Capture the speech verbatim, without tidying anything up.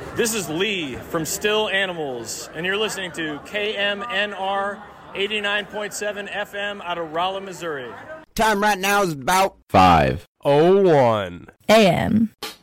This is Lee from Still Animals, and you're listening to K M N R eighty-nine point seven F M out of Rolla, Missouri. Time right now is about five oh one A M